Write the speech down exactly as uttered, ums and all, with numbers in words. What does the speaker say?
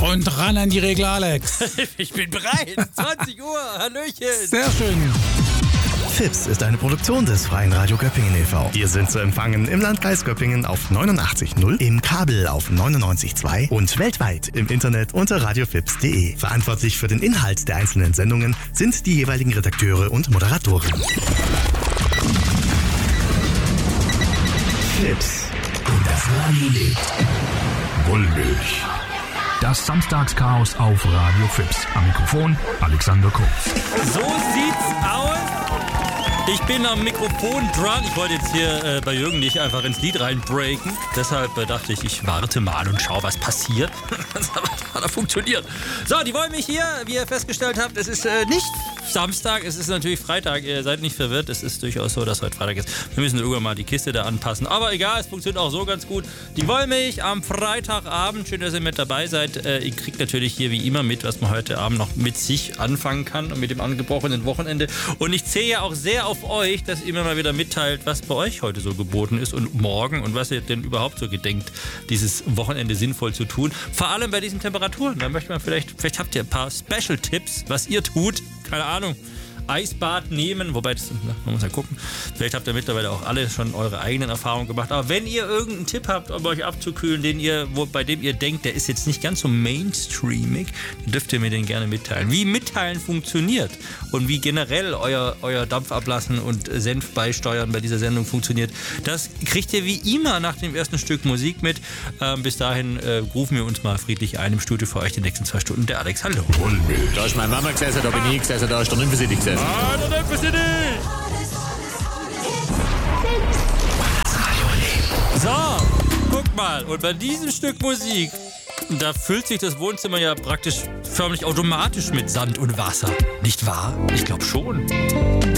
Und ran an die Regel, Alex. Ich bin bereit. zwanzig Uhr. Hallöchen. Sehr schön. Fips ist eine Produktion des Freien Radio Göppingen e V Wir sind zu empfangen im Landkreis Göppingen auf neunundachtzig Komma null, im Kabel auf neunundneunzig Komma zwei und weltweit im Internet unter radiofips punkt de. Verantwortlich für den Inhalt der einzelnen Sendungen sind die jeweiligen Redakteure und Moderatoren. Fips. Und das Radio lebt. Wollmilch. Das Samstagschaos auf Radio Fips. Am Mikrofon Alexander Kurz. So sieht's aus. Ich bin am Mikrofon dran. Ich wollte jetzt hier äh, bei Jürgen nicht einfach ins Lied reinbreaken. Deshalb äh, dachte ich, ich warte mal und schaue, was passiert. Das hat, hat funktioniert. So, die wollen mich hier, wie ihr festgestellt habt, es ist äh, nicht Samstag, es ist natürlich Freitag. Ihr seid nicht verwirrt, es ist durchaus so, dass heute Freitag ist. Wir müssen irgendwann mal die Kiste da anpassen. Aber egal, es funktioniert auch so ganz gut. Die wollen mich am Freitagabend. Schön, dass ihr mit dabei seid. Äh, ihr kriegt natürlich hier wie immer mit, was man heute Abend noch mit sich anfangen kann und mit dem angebrochenen Wochenende. Und ich zähle ja auch sehr auf euch, dass ihr mir mal wieder mitteilt, was bei euch heute so geboten ist und morgen und was ihr denn überhaupt so gedenkt, dieses Wochenende sinnvoll zu tun. Vor allem bei diesen Temperaturen. Da möchte man vielleicht, vielleicht habt ihr ein paar Special-Tipps, was ihr tut. Keine Ahnung. Eisbad nehmen, wobei, das, na, man muss ja gucken, vielleicht habt ihr mittlerweile auch alle schon eure eigenen Erfahrungen gemacht, aber wenn ihr irgendeinen Tipp habt, um euch abzukühlen, den ihr, wo, bei dem ihr denkt, der ist jetzt nicht ganz so mainstreamig, dann dürft ihr mir den gerne mitteilen. Wie Mitteilen funktioniert und wie generell euer, euer Dampf ablassen und Senf beisteuern bei dieser Sendung funktioniert, das kriegt ihr wie immer nach dem ersten Stück Musik mit. Ähm, bis dahin äh, rufen wir uns mal friedlich ein im Studio für euch die nächsten zwei Stunden. Der Alex, hallo. Da ist meine Mama gesessen, da bin ich gesessen, da ist der Nymphcity gesessen. Ah, der Nymphcity! So, guck mal. Und bei diesem Stück Musik, da füllt sich das Wohnzimmer ja praktisch förmlich automatisch mit Sand und Wasser. Nicht wahr? Ich glaube schon.